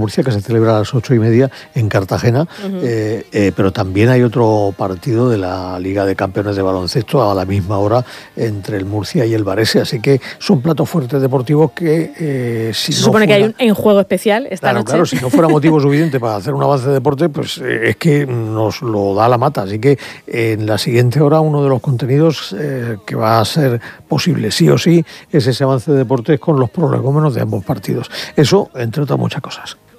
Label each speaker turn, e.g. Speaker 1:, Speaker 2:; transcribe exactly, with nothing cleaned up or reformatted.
Speaker 1: Murcia, que se celebra a las ocho y media en Cartagena, uh-huh. eh, eh, pero también hay otro partido de la Liga de Campeones de Baloncesto a la misma hora entre el Murcia y el Varese, así que son platos fuertes deportivos que eh, si
Speaker 2: se
Speaker 1: no
Speaker 2: supone
Speaker 1: fuera,
Speaker 2: que hay un enjuego especial esta
Speaker 1: claro,
Speaker 2: noche.
Speaker 1: Claro, si no fuera motivo suficiente para hacer un avance de deporte, pues eh, es que nos lo da la mata, así que en la siguiente hora uno de los contenidos eh, que va a ser posible sí o sí es ese avance de deportes con los prolegómenos de ambos partidos. Eso, entre otras muchas cosas.